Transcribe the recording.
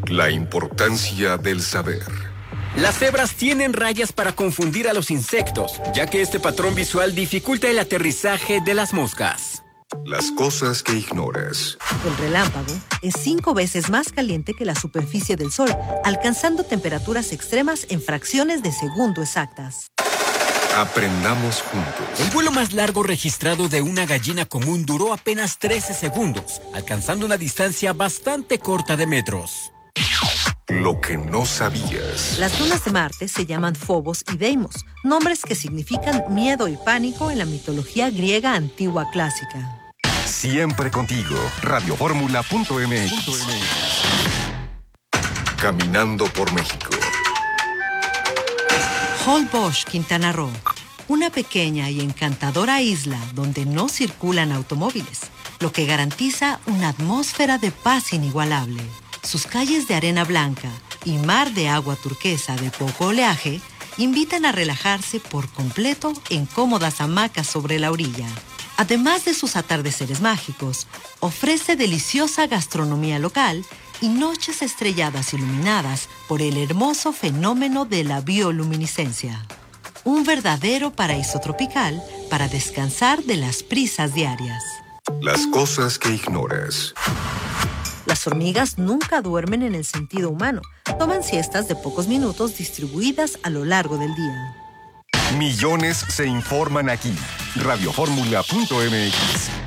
La importancia del saber. Las cebras tienen rayas para confundir a los insectos, ya que este patrón visual dificulta el aterrizaje de las moscas. Las cosas que ignoras. El relámpago es 5 veces más caliente que la superficie del Sol, alcanzando temperaturas extremas en fracciones de segundo exactas. Aprendamos juntos. El vuelo más largo registrado de una gallina común duró apenas 13 segundos, alcanzando una distancia bastante corta de metros. Lo que no sabías. Las lunas de Marte se llaman Phobos y Deimos, nombres que significan miedo y pánico en la mitología griega antigua clásica. Siempre contigo, radioformula.mx. Caminando por México. Holbox, Quintana Roo, una pequeña y encantadora isla donde no circulan automóviles, lo que garantiza una atmósfera de paz inigualable. Sus calles de arena blanca y mar de agua turquesa de poco oleaje invitan a relajarse por completo en cómodas hamacas sobre la orilla. Además de sus atardeceres mágicos, ofrece deliciosa gastronomía local y noches estrelladas iluminadas por el hermoso fenómeno de la bioluminiscencia. Un verdadero paraíso tropical para descansar de las prisas diarias. Las cosas que ignoras. Las hormigas nunca duermen en el sentido humano. Toman siestas de pocos minutos distribuidas a lo largo del día. Millones se informan aquí. Radioformula.mx.